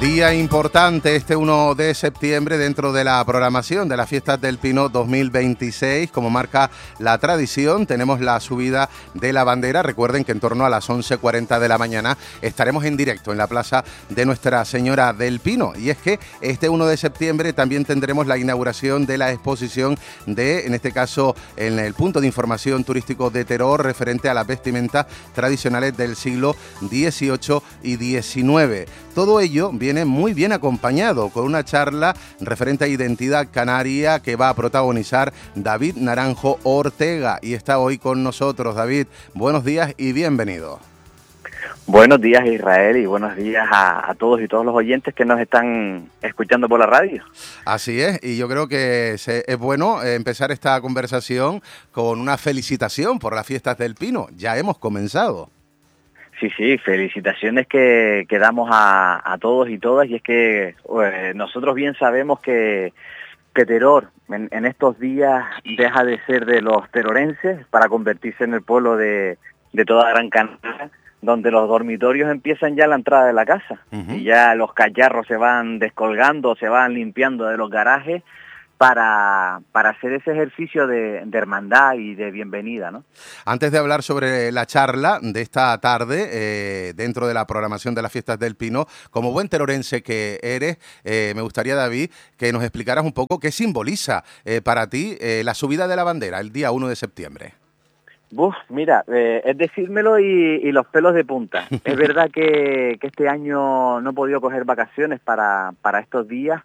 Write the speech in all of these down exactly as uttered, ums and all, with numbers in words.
Día importante este uno de septiembre dentro de la programación de las Fiestas del Pino dos mil veintiséis. Como marca la tradición, tenemos la subida de la bandera. Recuerden que en torno a las once cuarenta de la mañana estaremos en directo en la plaza de Nuestra Señora del Pino. Y es que este uno de septiembre también tendremos la inauguración de la exposición de, en este caso, en el punto de información turístico de Teror, referente a las vestimentas tradicionales del siglo dieciocho y diecinueve. Todo ello viene muy bien acompañado con una charla referente a identidad canaria que va a protagonizar David Naranjo Ortega y está hoy con nosotros. David, buenos días y bienvenido. Buenos días, Israel, y buenos días a, a todos y todos los oyentes que nos están escuchando por la radio. Así es, y yo creo que se, es bueno empezar esta conversación con una felicitación por las Fiestas del Pino. Ya hemos comenzado. Sí, sí, felicitaciones que, que damos a, a todos y todas, y es que pues, nosotros bien sabemos que, que Teror en, en estos días deja de ser de los terorenses para convertirse en el pueblo de, de toda Gran Canaria, donde los dormitorios empiezan ya a la entrada de la casa, uh-huh. y ya los cacharros se van descolgando, se van limpiando de los garajes, para, para hacer ese ejercicio de, de hermandad y de bienvenida, ¿no? Antes de hablar sobre la charla de esta tarde, eh, dentro de la programación de las Fiestas del Pino, como buen terorense que eres, eh, me gustaría, David, que nos explicaras un poco qué simboliza eh, para ti eh, la subida de la bandera el día uno de septiembre. Uf, mira, eh, es decírmelo y, y los pelos de punta. Es verdad que, que este año no he podido coger vacaciones para, para estos días,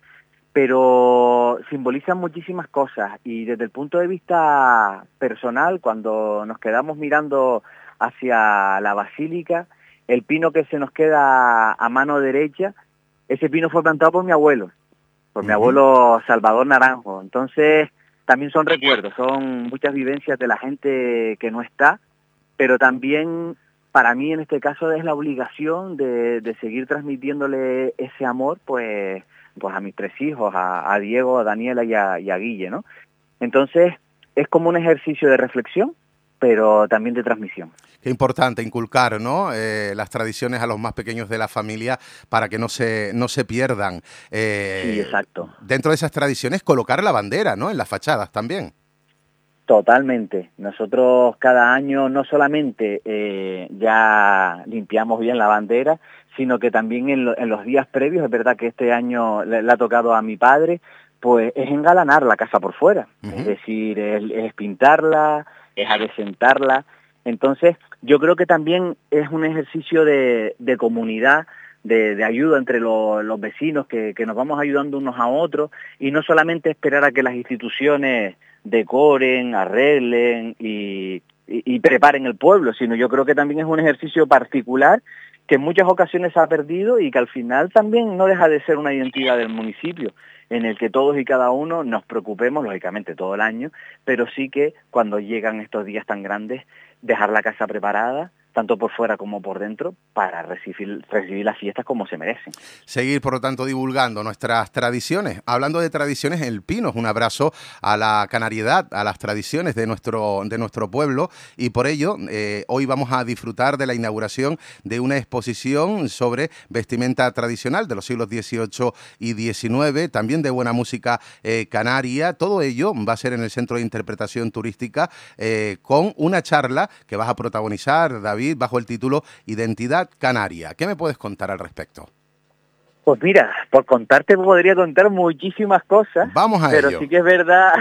pero simbolizan muchísimas cosas, y desde el punto de vista personal, cuando nos quedamos mirando hacia la basílica, el pino que se nos queda a mano derecha, ese pino fue plantado por mi abuelo, por mi abuelo Salvador Naranjo. Entonces también son recuerdos, son muchas vivencias de la gente que no está, pero también para mí en este caso es la obligación de, de seguir transmitiéndole ese amor, pues pues a mis tres hijos, a, a Diego, a Daniela y a, y a Guille, ¿no? Entonces, es como un ejercicio de reflexión, pero también de transmisión. Qué importante inculcar, ¿no? Eh, las tradiciones a los más pequeños de la familia para que no se, no se pierdan. Eh, sí, exacto. Dentro de esas tradiciones, colocar la bandera, ¿no? En las fachadas también. Totalmente. Nosotros cada año no solamente eh, ya limpiamos bien la bandera, sino que también en, lo, en los días previos, es verdad que este año le, le ha tocado a mi padre, pues es engalanar la casa por fuera. Uh-huh. Es decir, es, es pintarla, es adecentarla. Entonces, yo creo que también es un ejercicio de, de comunidad, de, de ayuda entre lo, los vecinos, que, que nos vamos ayudando unos a otros, y no solamente esperar a que las instituciones decoren, arreglen y, y, y preparen el pueblo, sino yo creo que también es un ejercicio particular que en muchas ocasiones se ha perdido y que al final también no deja de ser una identidad del municipio, en el que todos y cada uno nos preocupemos, lógicamente todo el año, pero sí que cuando llegan estos días tan grandes, dejar la casa preparada, tanto por fuera como por dentro, para recibir, recibir las fiestas como se merecen. Seguir, por lo tanto, divulgando nuestras tradiciones. Hablando de tradiciones, El Pino es un abrazo a la canariedad, a las tradiciones de nuestro, de nuestro pueblo, y por ello eh, hoy vamos a disfrutar de la inauguración de una exposición sobre vestimenta tradicional de los siglos dieciocho y diecinueve, también de buena música eh, canaria. Todo ello va a ser en el Centro de Interpretación Turística eh, con una charla que vas a protagonizar, David, bajo el título Identidad Canaria. ¿Qué me puedes contar al respecto? Pues mira, por contarte podría contar muchísimas cosas. Vamos a pero ello. Sí que es verdad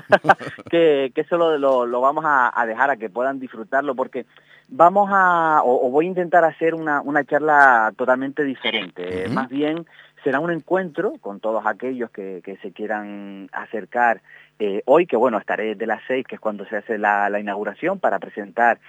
que, que eso lo, lo, lo vamos a, a dejar a que puedan disfrutarlo, porque vamos a, o, o voy a intentar hacer una, una charla totalmente diferente. Uh-huh. Más bien será un encuentro con todos aquellos que, que se quieran acercar eh, hoy, que bueno, estaré desde las seis, que es cuando se hace la, la inauguración, para presentar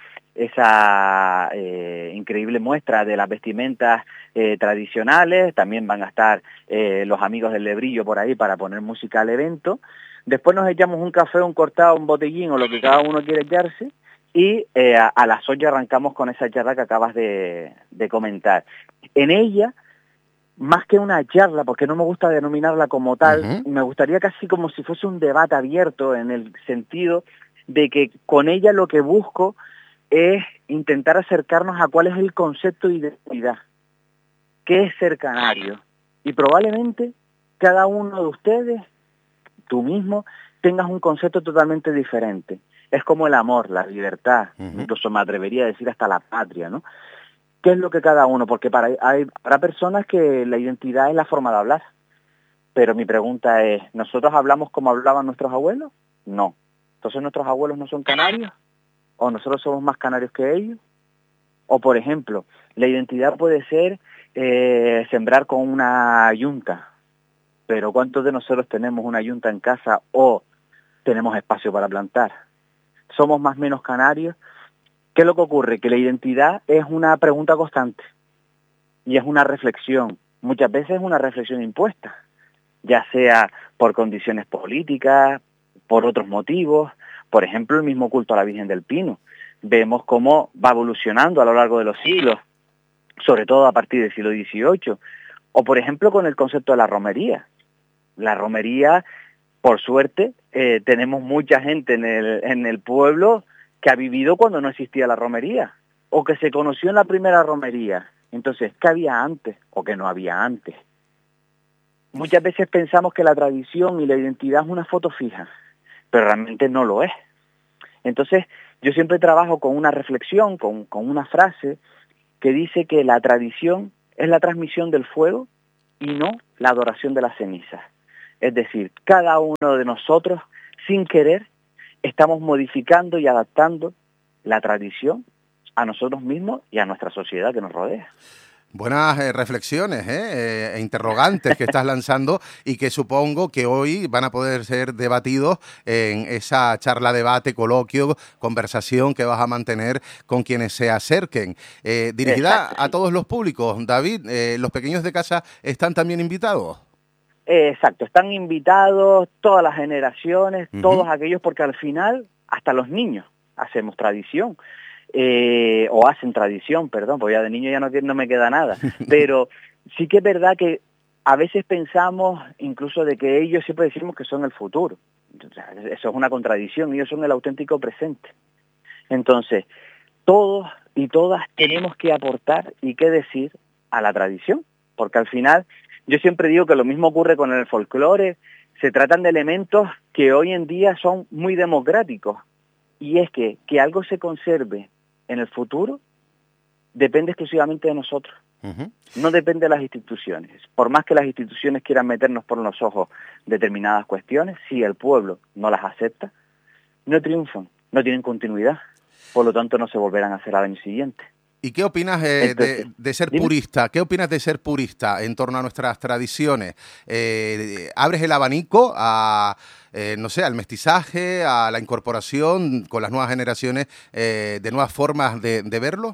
esa eh, increíble muestra de las vestimentas eh, tradicionales. También van a estar eh, los amigos del Lebrillo por ahí para poner música al evento. Después nos echamos un café, un cortado, un botellín o lo que cada uno quiere echarse. Y eh, a, a las ocho arrancamos con esa charla que acabas de, de comentar. En ella, más que una charla, porque no me gusta denominarla como tal, uh-huh. me gustaría casi como si fuese un debate abierto, en el sentido de que con ella lo que busco es intentar acercarnos a cuál es el concepto de identidad. ¿Qué es ser canario? Y probablemente cada uno de ustedes, tú mismo, tengas un concepto totalmente diferente. Es como el amor, la libertad, uh-huh. incluso me atrevería a decir hasta la patria, ¿no? ¿Qué es lo que cada uno? Porque para hay habrá personas que la identidad es la forma de hablar. Pero mi pregunta es, ¿nosotros hablamos como hablaban nuestros abuelos? No. Entonces, ¿nuestros abuelos no son canarios? ¿O nosotros somos más canarios que ellos? O, por ejemplo, la identidad puede ser eh, sembrar con una yunta. Pero ¿cuántos de nosotros tenemos una yunta en casa o tenemos espacio para plantar? ¿Somos más o menos canarios? ¿Qué es lo que ocurre? Que la identidad es una pregunta constante y es una reflexión. Muchas veces es una reflexión impuesta, ya sea por condiciones políticas, por otros motivos. Por ejemplo, el mismo culto a la Virgen del Pino. Vemos cómo va evolucionando a lo largo de los siglos, sobre todo a partir del siglo dieciocho. O, por ejemplo, con el concepto de la romería. La romería, por suerte, eh, tenemos mucha gente en el, en el pueblo que ha vivido cuando no existía la romería, o que se conoció en la primera romería. Entonces, ¿qué había antes o qué no había antes? Muchas veces pensamos que la tradición y la identidad es una foto fija, pero realmente no lo es. Entonces, yo siempre trabajo con una reflexión, con, con una frase que dice que la tradición es la transmisión del fuego y no la adoración de las cenizas. Es decir, cada uno de nosotros, sin querer, estamos modificando y adaptando la tradición a nosotros mismos y a nuestra sociedad que nos rodea. Buenas eh, reflexiones eh, e interrogantes que estás lanzando y que supongo que hoy van a poder ser debatidos en esa charla, debate, coloquio, conversación que vas a mantener con quienes se acerquen. Eh, dirigida Exacto, sí. a todos los públicos. David, eh, ¿los pequeños de casa están también invitados? Exacto, están invitados todas las generaciones, uh-huh. todos aquellos, porque al final hasta los niños hacemos tradición. Eh, o hacen tradición, perdón, porque ya de niño ya no, no me queda nada, pero sí que es verdad que a veces pensamos incluso de que ellos siempre decimos que son el futuro. Entonces, eso es una contradicción, ellos son el auténtico presente. Entonces, todos y todas tenemos que aportar y que decir a la tradición, porque al final yo siempre digo que lo mismo ocurre con el folclore, se tratan de elementos que hoy en día son muy democráticos, y es que, que algo se conserve en el futuro depende exclusivamente de nosotros. Uh-huh. No depende de las instituciones. Por más que las instituciones quieran meternos por los ojos determinadas cuestiones, si el pueblo no las acepta, no triunfan, no tienen continuidad. Por lo tanto, no se volverán a hacer al año siguiente. ¿Y qué opinas eh, Entonces, de, de ser ¿dime? purista? ¿Qué opinas de ser purista en torno a nuestras tradiciones? Eh, ¿Abres el abanico a, eh, no sé, al mestizaje, a la incorporación con las nuevas generaciones eh, de nuevas formas de, de verlo?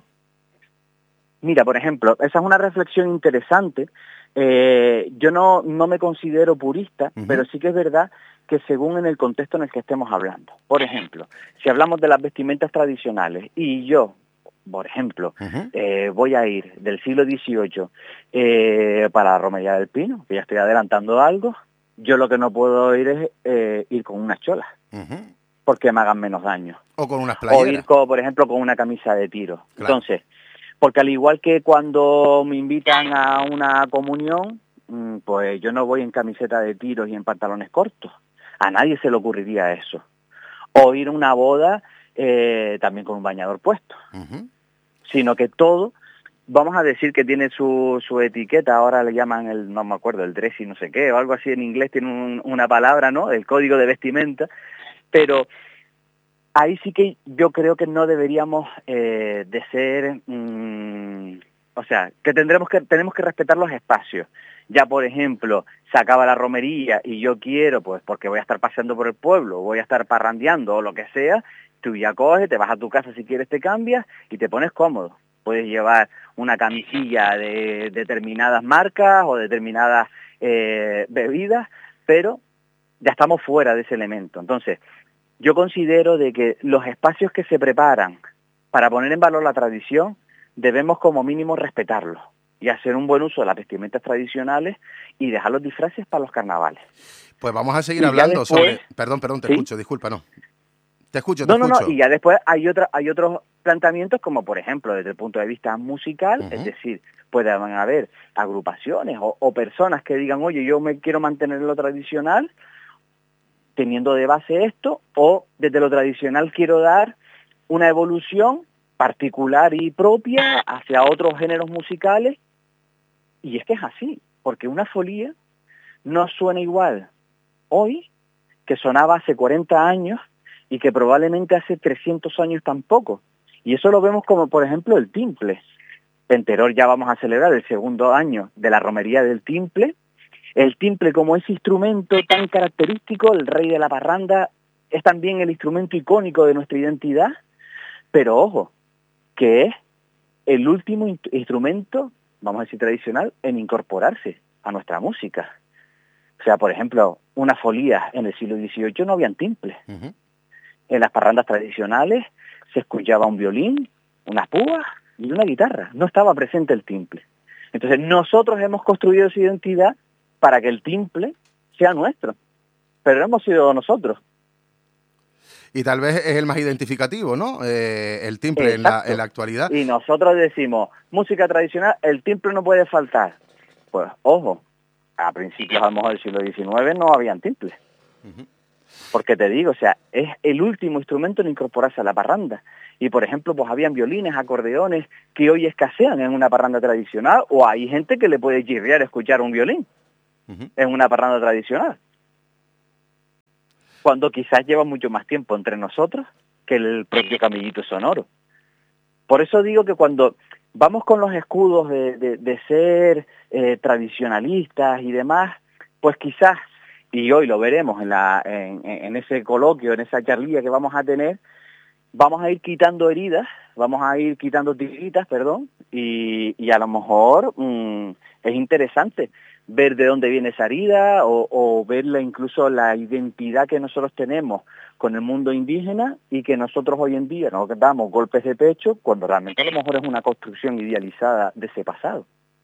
Mira, por ejemplo, esa es una reflexión interesante. Eh, yo no, no me considero purista, uh-huh. pero sí que es verdad que según en el contexto en el que estemos hablando. Por ejemplo, si hablamos de las vestimentas tradicionales y yo, por ejemplo, uh-huh. eh, voy a ir del siglo dieciocho eh, para la Romería del Pino, que ya estoy adelantando algo, yo lo que no puedo ir es eh, ir con unas cholas, uh-huh. porque me hagan menos daño. O con unas playeras. O ir, con, por ejemplo, con una camisa de tiro. Claro. Entonces, porque al igual que cuando me invitan a una comunión, pues yo no voy en camiseta de tiros y en pantalones cortos. A nadie se le ocurriría eso. O ir a una boda eh, también con un bañador puesto. Uh-huh. Sino que todo, vamos a decir que tiene su, su etiqueta, ahora le llaman el, no me acuerdo, el dress y no sé qué, o algo así en inglés, tiene un, una palabra, ¿no? El código de vestimenta, pero ahí sí que yo creo que no deberíamos eh, de ser, mmm, o sea, que tendremos que tenemos que respetar los espacios. Ya, por ejemplo, se acaba la romería y yo quiero, pues porque voy a estar paseando por el pueblo, voy a estar parrandeando o lo que sea, tú ya coges, te vas a tu casa si quieres, te cambias y te pones cómodo. Puedes llevar una camisilla de determinadas marcas o determinadas eh, bebidas, pero ya estamos fuera de ese elemento. Entonces, yo considero de que los espacios que se preparan para poner en valor la tradición, debemos como mínimo respetarlos y hacer un buen uso de las vestimentas tradicionales y dejar los disfraces para los carnavales. Pues vamos a seguir y hablando después, sobre... Perdón, perdón, te ¿sí? escucho, disculpa, no. Te escucho, te No, no, escucho. no, y ya después hay, otra, hay otros planteamientos como, por ejemplo, desde el punto de vista musical, Uh-huh. es decir, pueden haber agrupaciones o, o personas que digan, oye, yo me quiero mantener en lo tradicional, teniendo de base esto, o desde lo tradicional quiero dar una evolución particular y propia hacia otros géneros musicales, y es que es así, porque una folía no suena igual hoy que sonaba hace cuarenta años y que probablemente hace trescientos años tampoco. Y eso lo vemos como, por ejemplo, el timple. En Teror ya vamos a celebrar el segundo año de la romería del timple. El timple, como ese instrumento tan característico, el rey de la parranda, es también el instrumento icónico de nuestra identidad, pero ojo, que es el último in- instrumento, vamos a decir tradicional, en incorporarse a nuestra música. O sea, por ejemplo, una folía en el siglo dieciocho no habían timples. Uh-huh. En las parrandas tradicionales se escuchaba un violín, unas púas y una guitarra. No estaba presente el timple. Entonces nosotros hemos construido esa identidad para que el timple sea nuestro. Pero no hemos sido nosotros. Y tal vez es el más identificativo, ¿no? Eh, el timple en la, en Exacto. la actualidad. Y nosotros decimos, música tradicional, el timple no puede faltar. Pues ojo, a principios a lo mejor del siglo diecinueve no habían timples. Uh-huh. Porque te digo, o sea, es el último instrumento en incorporarse a la parranda. Y por ejemplo, pues habían violines, acordeones que hoy escasean en una parranda tradicional, o hay gente que le puede chirriar escuchar un violín Uh-huh. en una parranda tradicional. Cuando quizás lleva mucho más tiempo entre nosotros que el propio camellito sonoro. Por eso digo que cuando vamos con los escudos de, de, de ser eh, tradicionalistas y demás, pues quizás, y hoy lo veremos en, la, en, en ese coloquio, en esa charlilla que vamos a tener, vamos a ir quitando heridas, vamos a ir quitando tiritas, perdón, y, y a lo mejor mmm, es interesante ver de dónde viene esa herida o, o ver la, incluso la identidad que nosotros tenemos con el mundo indígena y que nosotros hoy en día nos damos golpes de pecho cuando realmente a lo mejor es una construcción idealizada de ese pasado.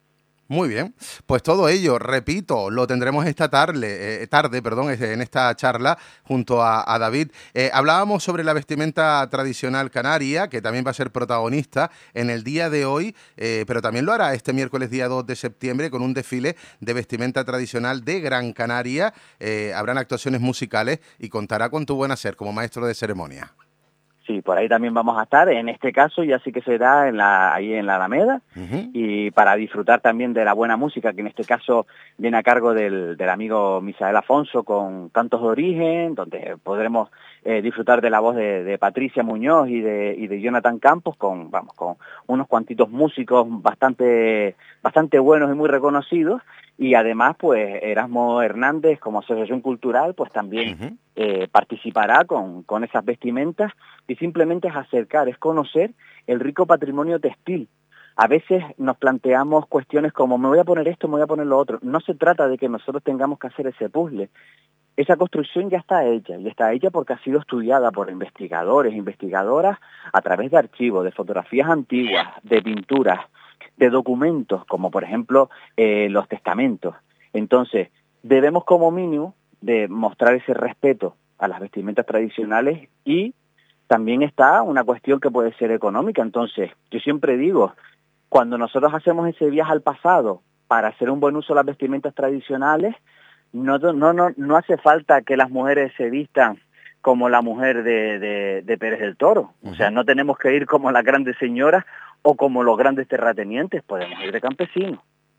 Muy bien, pues todo ello, repito, lo tendremos esta tarde, eh, tarde, perdón, en esta charla junto a, a David. Eh, hablábamos sobre la vestimenta tradicional canaria, que también va a ser protagonista en el día de hoy, eh, pero también lo hará este miércoles día dos de septiembre con un desfile de vestimenta tradicional de Gran Canaria. Eh, habrán actuaciones musicales y contará con tu buen hacer como maestro de ceremonia. Sí, por ahí también vamos a estar, en este caso ya sí que será en la, ahí en la Alameda, uh-huh. Y para disfrutar también de la buena música, que en este caso viene a cargo del, del amigo Misael Afonso con Cantos de Origen, donde podremos eh, disfrutar de la voz de, de Patricia Muñoz y de, y de Jonathan Campos, con, vamos, con unos cuantitos músicos bastante, bastante buenos y muy reconocidos, y además pues Erasmo Hernández como asociación cultural pues también uh-huh. eh, participará con, con esas vestimentas, y simplemente es acercar, es conocer el rico patrimonio textil. A veces nos planteamos cuestiones como me voy a poner esto, me voy a poner lo otro. No se trata de que nosotros tengamos que hacer ese puzzle. Esa construcción ya está hecha, y está hecha porque ha sido estudiada por investigadores, investigadoras, a través de archivos, de fotografías antiguas, de pinturas, de documentos, como por ejemplo eh, los testamentos. Entonces, debemos como mínimo de mostrar ese respeto a las vestimentas tradicionales, y también está una cuestión que puede ser económica. Entonces, yo siempre digo, cuando nosotros hacemos ese viaje al pasado para hacer un buen uso de las vestimentas tradicionales, no, no, no, no hace falta que las mujeres se vistan como la mujer de, de, de Pérez del Toro. Uh-huh. O sea, no tenemos que ir como las grandes señoras o como los grandes terratenientes, podemos ir de campesinos.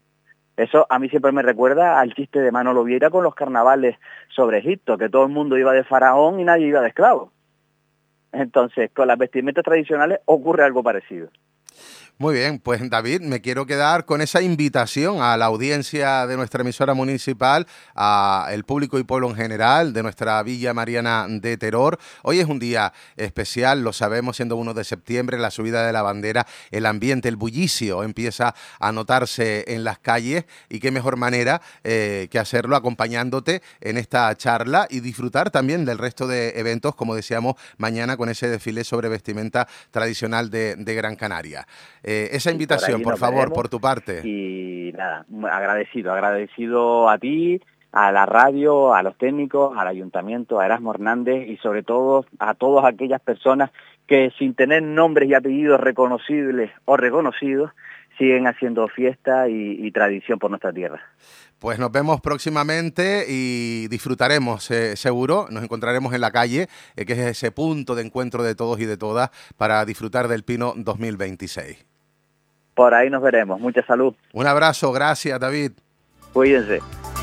Eso a mí siempre me recuerda al chiste de Manolo Vieira con los carnavales sobre Egipto, que todo el mundo iba de faraón y nadie iba de esclavo. Entonces, con las vestimentas tradicionales ocurre algo parecido. Muy bien, pues David, me quiero quedar con esa invitación a la audiencia de nuestra emisora municipal, al público y pueblo en general de nuestra Villa Mariana de Teror. Hoy es un día especial, lo sabemos, siendo uno de septiembre, la subida de la bandera, el ambiente, el bullicio empieza a notarse en las calles, y qué mejor manera eh, que hacerlo acompañándote en esta charla y disfrutar también del resto de eventos, como decíamos, mañana con ese desfile sobre vestimenta tradicional de, de Gran Canaria. Eh, esa invitación, por, por favor, por tu parte. Y nada, agradecido, agradecido a ti, a la radio, a los técnicos, al ayuntamiento, a Erasmo Hernández y sobre todo a todas aquellas personas que sin tener nombres y apellidos reconocibles o reconocidos siguen haciendo fiesta y, y tradición por nuestra tierra. Pues nos vemos próximamente y disfrutaremos, eh, seguro, nos encontraremos en la calle, eh, que es ese punto de encuentro de todos y de todas para disfrutar del Pino dos mil veintiséis. Por ahí nos veremos. Mucha salud. Un abrazo, gracias, David. Cuídense.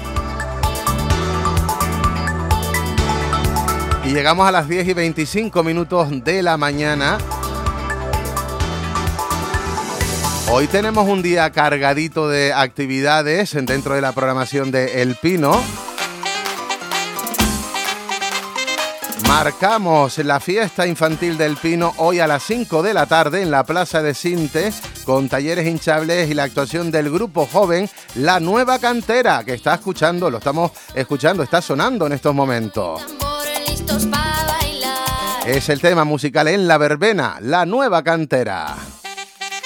Y llegamos a las diez y veinticinco minutos de la mañana. Hoy tenemos un día cargadito de actividades dentro de la programación de El Pino. Marcamos la fiesta infantil del Pino hoy a las cinco de la tarde en la Plaza de Sinte con talleres hinchables y la actuación del grupo joven La Nueva Cantera, que está escuchando, lo estamos escuchando, está sonando en estos momentos. Es el tema musical en La Verbena, La Nueva Cantera.